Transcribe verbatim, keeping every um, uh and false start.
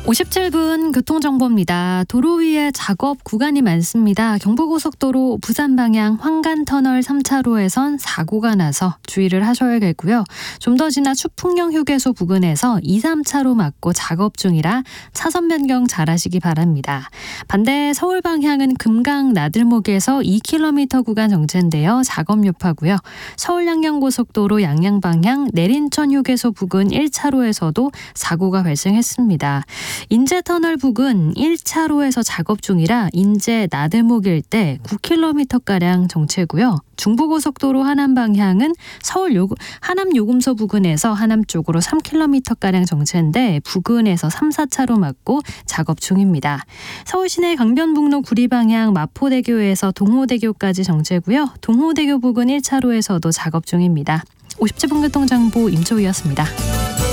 오십칠 분 교통정보입니다. 도로 위에 작업 구간이 많습니다. 경부고속도로 부산 방향 황간터널 삼 차로에선 사고가 나서 주의를 하셔야겠고요. 좀 더 지나 추풍령 휴게소 부근에서 이, 삼 차로 막고 작업 중이라 차선 변경 잘하시기 바랍니다. 반대 서울 방향은 금강 나들목에서 이 킬로미터 구간 정체인데요. 작업 여파고요. 서울 양양고속도로 양양 방향 내린천 휴게소 부근 일 차로에서도 사고가 발생했습니다. 인제터널 부근 일 차로에서 작업 중이라 인제 나들목 일대 구 킬로미터가량 정체고요. 중부고속도로 하남 방향은 서울 요, 하남 요금소 부근에서 하남 쪽으로 삼 킬로미터가량 정체인데 부근에서 삼, 사 차로 막고 작업 중입니다. 서울 시내 강변북로 구리 방향 마포대교에서 동호대교까지 정체고요. 동호대교 부근 일 차로에서도 작업 중입니다. 오십칠 분 교통정보 임초희였습니다.